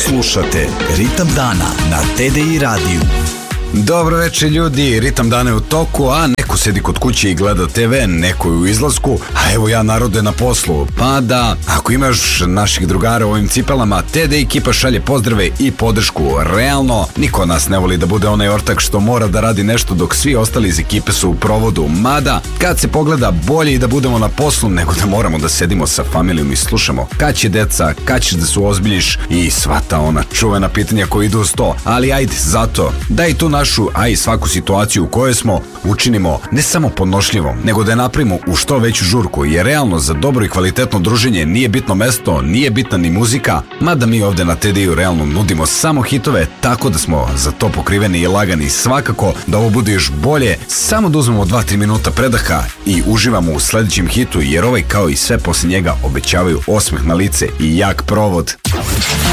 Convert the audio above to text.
Slušate Ritam dana na TDI radiju. Dobro večer ljudi, Ritam dana je u toku, a neko sedi kod kuće i gleda TV, neko je u izlasku, a evo ja narode na poslu. Pa da, ako imaš naših drugara u ovim cipelama, TD ekipa šalje pozdrave i podršku. Realno, niko od nas ne voli da bude onaj ortak što mora da radi nešto dok svi ostali iz ekipe su u provodu. Mada, kad se pogleda, bolje i da budemo na poslu nego da moramo da sedimo sa familijom i slušamo kad će deca, kad ćeš da se ozbiljiš i sva ta ona čuvena pitanja koja idu uz to. Ali ajde, zato, da i tu našu, a i svaku situaciju u kojoj smo, učinimo ne samo podnošljivom, nego da je napravimo u što veću žurku, jer realno za dobro i kvalitetno druženje nije bitno mesto, nije bitna ni muzika, mada mi ovde na TD-u realno nudimo samo hitove, tako da smo za to pokriveni i lagani. Svakako da ovo bude još bolje, samo da uzmemo 2-3 minuta predaha i uživamo u sledećem hitu, jer ovaj kao i sve posle njega obećavaju osmeh na lice i jak provod.